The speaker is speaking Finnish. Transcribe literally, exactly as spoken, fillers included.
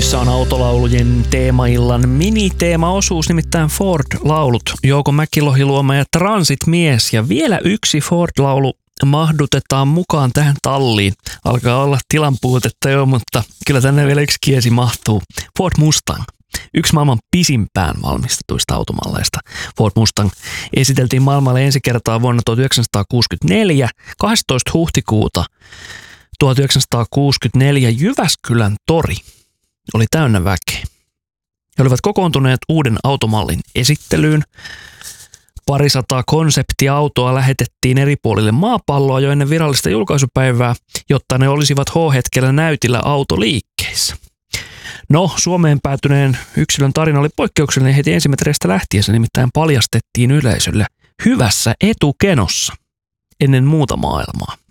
Käynnissä on autolaulujen teemaillan miniteemaosuus, nimittäin Ford-laulut. Jouko Mäkilohi-Luoma ja Transit-mies. Ja vielä yksi Ford-laulu mahdutetaan mukaan tähän talliin. Alkaa olla tilanpuutetta jo, mutta kyllä tänne vielä yksi kiesi mahtuu. Ford Mustang. Yksi maailman pisimpään valmistetuista automalleista. Ford Mustang esiteltiin maailmalle ensi kertaa vuonna tuhatyhdeksänsataakuusikymmentäneljä, kahdestoista huhtikuuta tuhatyhdeksänsataakuusikymmentäneljä Jyväskylän tori oli täynnä väkeä. He olivat kokoontuneet uuden automallin esittelyyn. Parisataa konseptiautoa lähetettiin eri puolille maapalloa jo ennen virallista julkaisupäivää, jotta ne olisivat H-hetkellä näytillä autoliikkeissä. No, Suomeen päätyneen yksilön tarina oli poikkeuksellinen heti ensimetreistä lähtiessä, nimittäin paljastettiin yleisölle hyvässä etukenossa ennen muuta maailmaa.